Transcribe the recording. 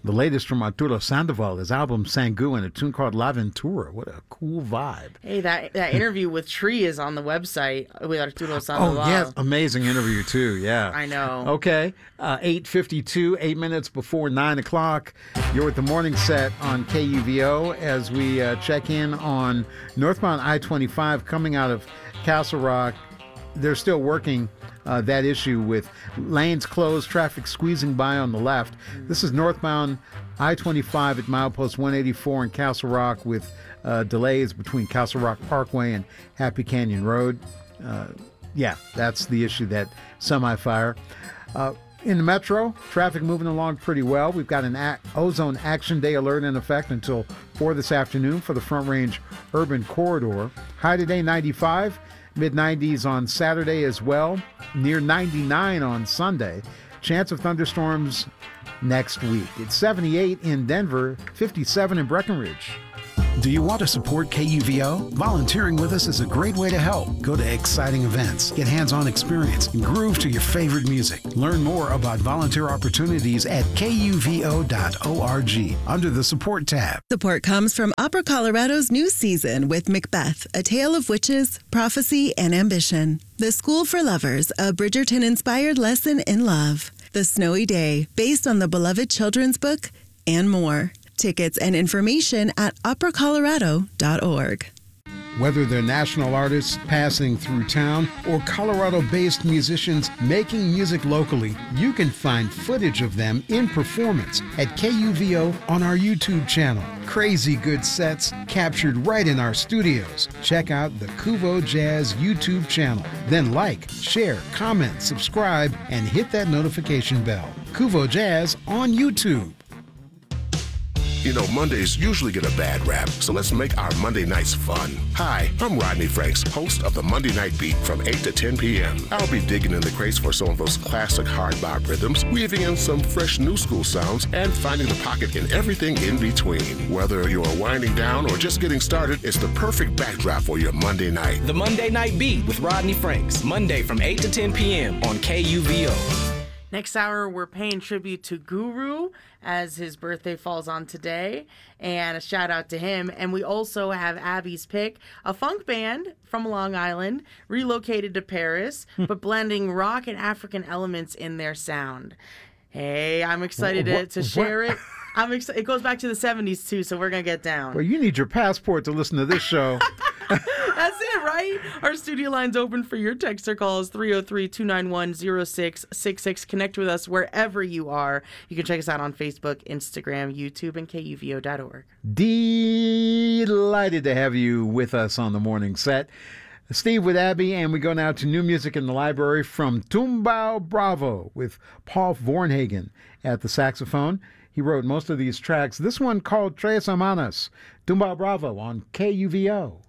The latest from Arturo Sandoval, his album Sangu, and a tune called La Ventura. What a cool vibe. Hey, that interview with Tree is on the website with Arturo Sandoval. Oh, yes. Amazing interview, too. Yeah. I know. Okay. 8:52, 8 minutes before 9 o'clock. You're with the morning set on KUVO as we check in on northbound I-25 coming out of Castle Rock. They're still working that issue with lanes closed, traffic squeezing by on the left. This is northbound I-25 at milepost 184 in Castle Rock with delays between Castle Rock Parkway and Happy Canyon Road. That's the issue, that semi-fire. In the metro, traffic moving along pretty well. We've got an ozone action day alert in effect until 4 this afternoon for the Front Range Urban Corridor. High today, 95. Mid-90s on Saturday as well. Near 99 on Sunday. Chance of thunderstorms next week. It's 78 in Denver, 57 in Breckenridge. Do you want to support KUVO? Volunteering with us is a great way to help. Go to exciting events, get hands-on experience, and groove to your favorite music. Learn more about volunteer opportunities at kuvo.org under the Support tab. Support comes from Opera Colorado's new season with Macbeth, A Tale of Witches, Prophecy, and Ambition. The School for Lovers, a Bridgerton-inspired lesson in love. The Snowy Day, based on the beloved children's book, and more. Tickets and information at operacolorado.org. Whether they're national artists passing through town or Colorado-based musicians making music locally, you can find footage of them in performance at KUVO on our YouTube channel. Crazy good sets captured right in our studios. Check out the Kuvo Jazz YouTube channel. Then like, share, comment, subscribe, and hit that notification bell. Kuvo Jazz on YouTube. You know, Mondays usually get a bad rap, so let's make our Monday nights fun. Hi, I'm Rodney Franks, host of the Monday Night Beat from 8 to 10 p.m. I'll be digging in the crates for some of those classic hard bop rhythms, weaving in some fresh new school sounds, and finding the pocket in everything in between. Whether you're winding down or just getting started, it's the perfect backdrop for your Monday night. The Monday Night Beat with Rodney Franks, Monday from 8 to 10 p.m. on KUVO. Next hour, we're paying tribute to Guru as his birthday falls on today, and a shout out to him. And we also have Abby's pick, a funk band from Long Island, relocated to Paris, but blending rock and African elements in their sound. Hey, I'm excited to share it. I'm excited. It goes back to the 70s too, so we're gonna get down. Well, you need your passport to listen to this show. That's it, right? Our studio line's open for your text or calls, 303-291-0666. Connect with us wherever you are. You can check us out on Facebook, Instagram, YouTube, and KUVO.org. Delighted to have you with us on the morning set. Steve with Abby, and we go now to new music in the library from Tumbao Bravo with Paul Vornhagen at the saxophone. He wrote most of these tracks. This one called Tres Hermanas. Tumbao Bravo on KUVO.